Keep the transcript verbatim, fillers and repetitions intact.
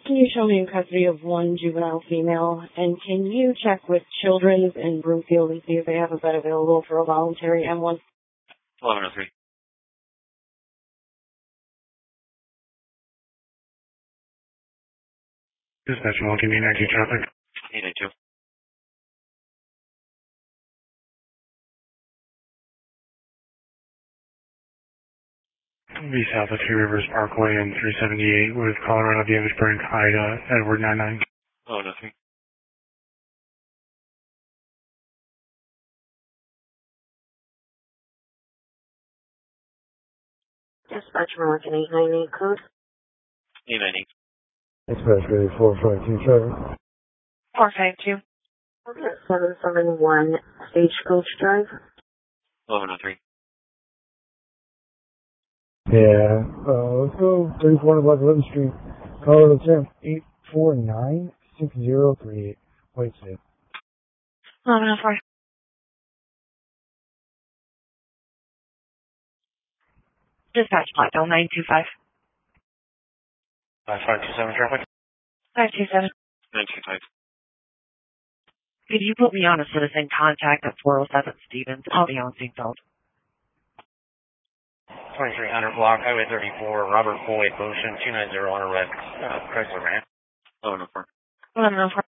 Can you show me in custody of one juvenile female? And can you check with Children's in Broomfield and see if they have a bed available for a voluntary M one? eleven oh three. Dispatch one, give me an active traffic. eight eight two. Be south of Two Rivers Parkway and three seventy-eight with Colorado Davis Brink, Ida, Edward nine nine. eleven oh three. Dispatch American eight nine eight code. eight nine eight. Dispatch ready four five two seven. four five two. seven seven one Stagecoach Drive. eleven oh three. Yeah, uh, let's go thirty-four Block eleventh Street, Colorado Temp eight four nine six zero three eight. Wait, see. eleven oh four. Dispatch Blacktop nine two five. five five two seven traffic. five two seven. nine two five. Could you put me on a citizen contact at four oh seven Stevens? I'll be on Seinfeld. twenty-three hundred block, Highway thirty-four, Robert Boyd, Motion two nine zero on a red uh, Chrysler van. eleven oh four. eleven oh four.